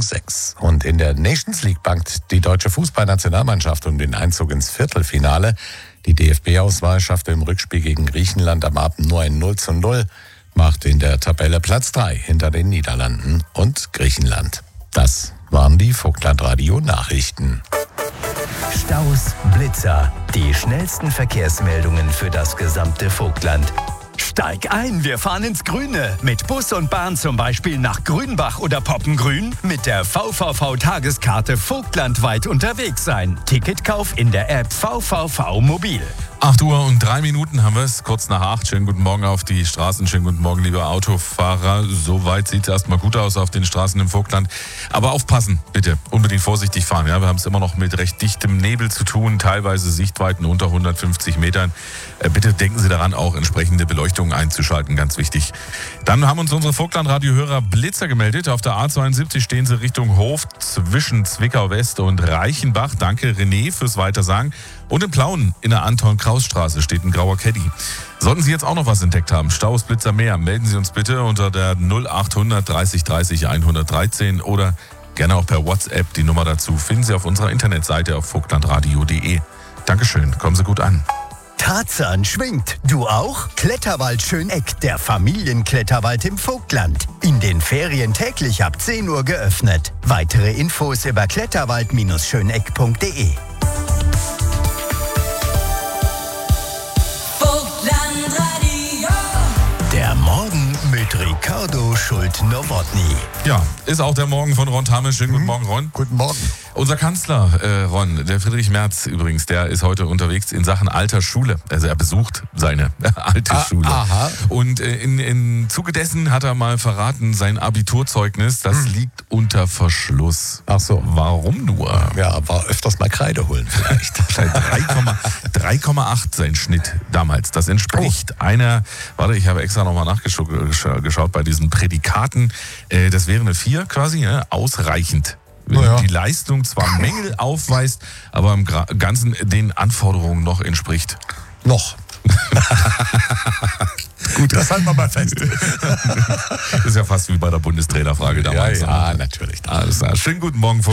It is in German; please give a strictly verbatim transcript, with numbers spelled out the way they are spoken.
sechs. Und in der Nations League bangt die deutsche Fußballnationalmannschaft um den Einzug ins Viertelfinale. Die D F B-Auswahl schaffte im Rückspiel gegen Griechenland am Abend nur ein null zu null, machte in der Tabelle Platz drei hinter den Niederlanden und Griechenland. Das waren die Vogtlandradio-Nachrichten. Staus, Blitzer, die schnellsten Verkehrsmeldungen für das gesamte Vogtland. Steig ein, wir fahren ins Grüne. Mit Bus und Bahn zum Beispiel nach Grünbach oder Poppengrün. Mit der V V V-Tageskarte vogtlandweit unterwegs sein. Ticketkauf in der App V V V Mobil. acht Uhr und drei Minuten haben wir es, kurz nach acht. Schönen guten Morgen auf die Straßen, schönen guten Morgen, liebe Autofahrer. Soweit sieht es erstmal gut aus auf den Straßen im Vogtland. Aber aufpassen, bitte, unbedingt vorsichtig fahren. Ja, wir haben es immer noch mit recht dichtem Nebel zu tun, teilweise Sichtweiten unter hundertfünfzig Metern. Äh, bitte denken Sie daran, auch entsprechende Beleuchtung einzuschalten, ganz wichtig. Dann haben uns unsere Vogtland-Radio-Hörer Blitzer gemeldet. Auf der A zweiundsiebzig stehen sie Richtung Hof zwischen Zwickau West und Reichenbach. Danke René fürs Weitersagen. Und in Plauen in der Anton-Kraus-Straße steht ein grauer Caddy. Sollten Sie jetzt auch noch was entdeckt haben, Staus, Blitzer, mehr, melden Sie uns bitte unter der null achthundert dreißig dreißig hundertdreizehn oder gerne auch per WhatsApp. Die Nummer dazu finden Sie auf unserer Internetseite auf vogtlandradio punkt de. Dankeschön, kommen Sie gut an. Tarzan schwingt. Du auch? Kletterwald Schöneck, der Familienkletterwald im Vogtland. In den Ferien täglich ab zehn Uhr geöffnet. Weitere Infos über kletterwald Schöneck punkt de. Der Morgen mit Ricardo Schult-Nowotny. Ja, ist auch der Morgen von Ron Tamme. Schönen guten Morgen, Ron. Guten Morgen. Unser Kanzler, äh, Ron, der Friedrich Merz übrigens, der ist heute unterwegs in Sachen alter Schule. Also er besucht seine alte Ah, Schule. aha. Und äh, in, in Zuge dessen hat er mal verraten, sein Abiturzeugnis, das hm. liegt unter Verschluss. Ach so. Warum nur? Ja, war öfters mal Kreide holen vielleicht. drei Komma acht sein Schnitt damals. Das entspricht oh. einer, warte, ich habe extra nochmal nachgeschaut bei diesen Prädikaten. Äh, das wäre eine vier quasi, ja, ausreichend. Wenn ja. die Leistung zwar Mängel aufweist, aber im Ganzen den Anforderungen noch entspricht. Noch. Gut, das halten wir mal fest. Das ist ja fast wie bei der Bundestrainerfrage damals. Ja, ja, natürlich. Alles klar. Schönen guten Morgen.